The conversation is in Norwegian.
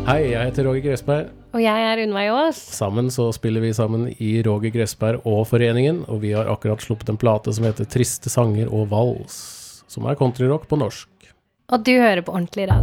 Hei, jeg heter Roger Gressberg. Og jeg Unnveig Aas. Sammen så spiller vi sammen i Roger Gressberg og Foreningen, og vi har akkurat sluppet en plate som heter Triste sanger og vals, som countryrock på norsk. Og du hører på Ordentlig Radio.